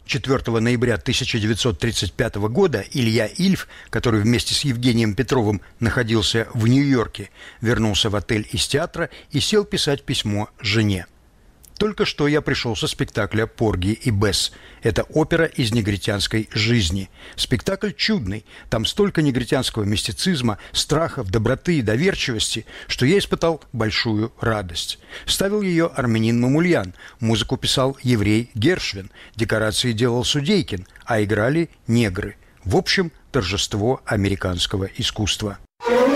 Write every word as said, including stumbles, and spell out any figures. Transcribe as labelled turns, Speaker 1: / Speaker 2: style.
Speaker 1: четвёртого ноября тысяча девятьсот тридцать пятого года Илья Ильф, который вместе с Евгением Петровым находился в Нью-Йорке, вернулся в отель из театра и сел писать письмо жене. «Только что я пришел со спектакля «Порги и Бесс». Это опера из негритянской жизни. Спектакль чудный. Там столько негритянского мистицизма, страхов, доброты и доверчивости, что я испытал большую радость. Ставил ее армянин Мамульян, музыку писал еврей Гершвин, декорации делал Судейкин, а играли негры. В общем, торжество американского искусства».